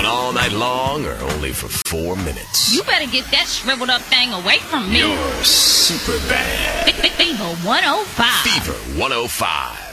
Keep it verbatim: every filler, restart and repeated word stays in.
all night long or only for four minutes? You better get that shriveled up thing away from me. You're super bad. Fever one oh five. Fever one oh five.